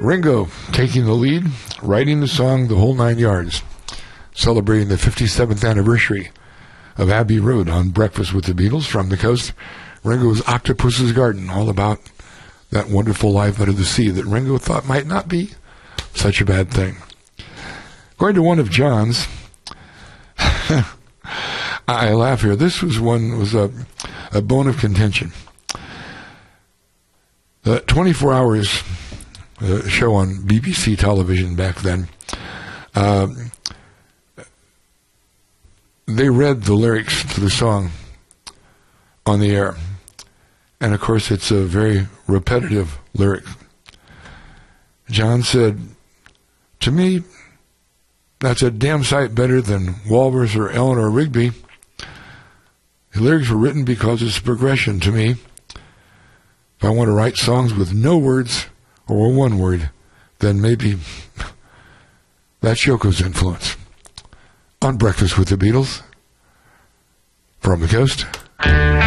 Ringo taking the lead, writing the song The Whole Nine Yards, celebrating the 57th anniversary of Abbey Road on Breakfast with the Beatles. From the coast, Ringo's Octopus's Garden, all about that wonderful life under the sea that Ringo thought might not be such a bad thing. Going to one of John's, I laugh here. This was a bone of contention. The 24 Hours show on BBC television back then, they read the lyrics to the song on the air. And, of course, it's a very repetitive lyric. John said, "To me, that's a damn sight better than Walrus or Eleanor Rigby. The lyrics were written because it's progression to me. If I want to write songs with no words or one word, then maybe that's Yoko's influence." On Breakfast with the Beatles, from the coast.